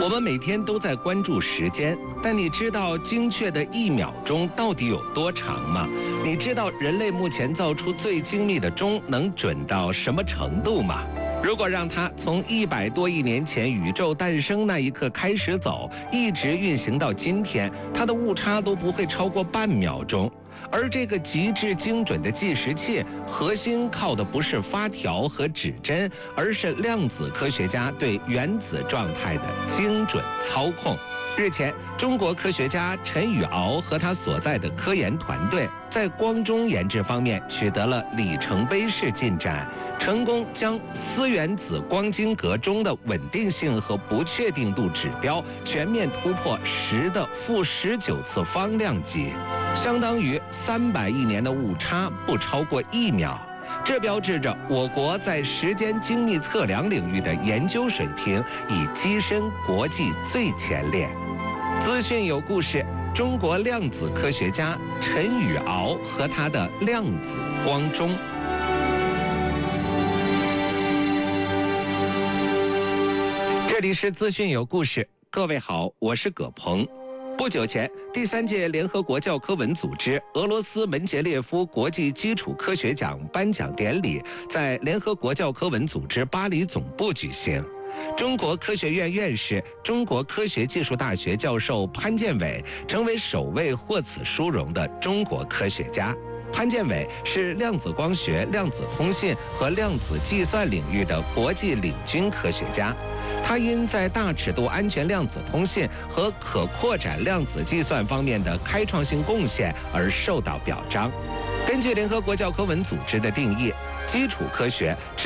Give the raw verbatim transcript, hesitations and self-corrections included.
我们每天都在关注时间，但你知道精确的一秒钟到底有多长吗？你知道人类目前造出最精密的钟能准到什么程度吗？如果让它从一百多亿年前宇宙诞生那一刻开始走，一直运行到今天，它的误差都不会超过半秒钟。而这个极致精准的计时器，核心靠的不是发条和指针，而是量子科学家对原子状态的精准操控。日前，中国科学家陈宇敖和他所在的科研团队在光钟研制方面取得了里程碑式进展，成功将丝原子光晶格钟的稳定性和不确定度指标全面突破十的负十九次方量级，相当于三百亿年的误差不超过一秒。这标志着我国在时间精密测量领域的研究水平已跻身国际最前列。资讯有故事，中国量子科学家陈宇敖和他的量子光钟。这里是资讯有故事，各位好，我是葛鹏。不久前，第三届联合国教科文组织俄罗斯门捷列夫国际基础科学奖颁奖典礼在联合国教科文组织巴黎总部举行。中国科学院院士、中国科学技术大学教授潘建伟成为首位获此殊荣的中国科学家。潘建伟是量子光学、量子通信和量子计算领域的国际领军科学家。他因在大尺度安全量子通信和可扩展量子计算方面的开创性贡献而受到表彰。根据联合国教科文组织的定义，基础科学指